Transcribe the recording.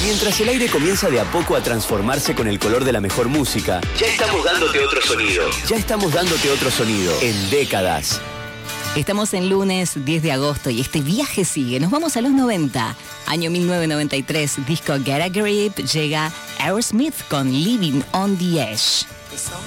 Mientras el aire comienza de a poco a transformarse con el color de la mejor música, ya estamos dándote otro sonido. Ya estamos dándote otro sonido en décadas. Estamos en lunes 10 de agosto y este viaje sigue. Nos vamos a los 90. Año 1993, disco Get a Grip, llega Aerosmith con Living on the Edge.